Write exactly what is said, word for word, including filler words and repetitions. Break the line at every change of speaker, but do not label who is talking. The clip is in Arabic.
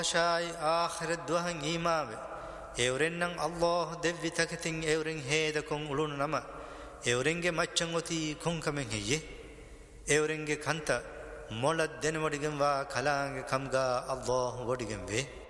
شاي آخر الدوهن إيمام إورنن الله دبي تكتين إورن هيدا كون أولون نما إورنجي ماتشنغوتي كون كمن هي إورنجي كانتا مولد دين وديغن وا كلانغ كمغا الله وديغن بي